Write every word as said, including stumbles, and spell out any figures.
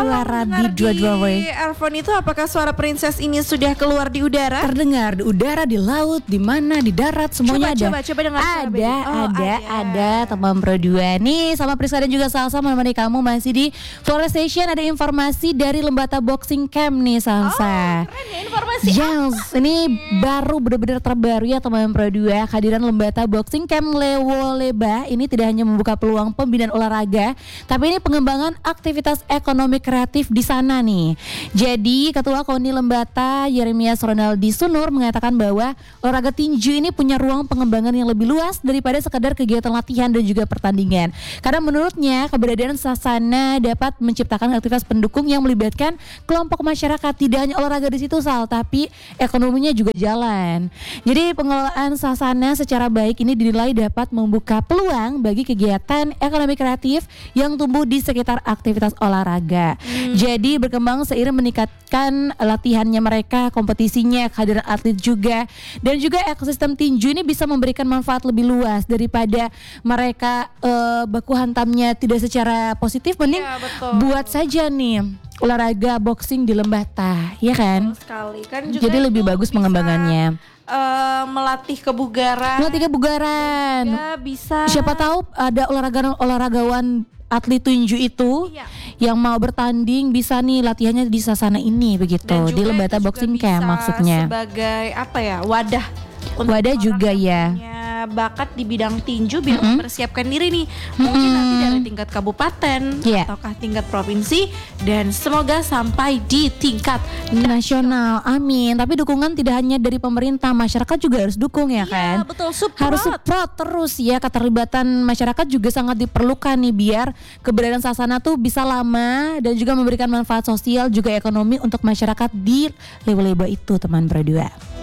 suara di dua-dua way. Earphone itu apakah suara princess ini sudah keluar di udara? Terdengar di udara, di laut, di mana, di darat, semuanya coba, ada. Coba, coba dengar suara ada, baby. Oh, ada, ada, ada, teman Pro dua nih sama Priska dan juga Salsa menemani kamu masih di Flores Station. Ada informasi dari Lembata Boxing Camp nih Salsa. Oh, keren ya informasi. Yes, ini baru benar-benar terbaru ya teman Pro dua. Kehadiran Lembata Boxing Camp Lewo Leba ini tidak hanya membuka peluang pembinaan olahraga, tapi ini pengembangan aktivitas ekonomi kreatif di sana nih. Jadi Ketua KONI Lembata Yeremias Ronaldi Sunur mengatakan bahwa olahraga tinju ini punya ruang pengembangan yang lebih luas daripada sekadar kegiatan latihan dan juga pertandingan. Karena menurutnya keberadaan sasana dapat menciptakan aktivitas pendukung yang melibatkan kelompok masyarakat. Tidak hanya olahraga di situ Sal, tapi ekonominya juga jalan. Jadi pengelolaan sasana secara baik ini dinilai dapat membuka peluang bagi kegiatan ekonomi kreatif yang tumbuh di sekitar aktivitas olahraga. Hmm. Jadi berkembang seiring meningkatkan latihannya mereka, kompetisinya, kehadiran atlet juga, dan juga ekosistem tinju ini bisa memberikan manfaat lebih luas daripada mereka uh, baku hantamnya tidak secara positif. Mending ya, buat saja nih olahraga boxing di Lembata, ya kan? Betul sekali kan juga. Jadi lebih bagus pengembangannya. Uh, melatih kebugaran. Melatih kebugaran. Ya, bisa. Siapa tahu ada olahraga olahragawan atlet tinju itu iya. yang mau bertanding bisa nih latihannya di sasana ini begitu di Lembata Boxing Camp maksudnya. Sebagai apa ya wadah. Wadah juga ya. Bakat di bidang tinju biar mm-hmm. mempersiapkan diri nih mungkin mm-hmm. nanti dari tingkat kabupaten yeah. ataukah tingkat provinsi dan semoga sampai di tingkat nasional. Amin. Tapi dukungan tidak hanya dari pemerintah, masyarakat juga harus dukung ya kan. Iya betul, support. Harus support terus ya, keterlibatan masyarakat juga sangat diperlukan nih biar keberadaan sasana tuh bisa lama dan juga memberikan manfaat sosial juga ekonomi untuk masyarakat di Lewo Leba itu teman berdua.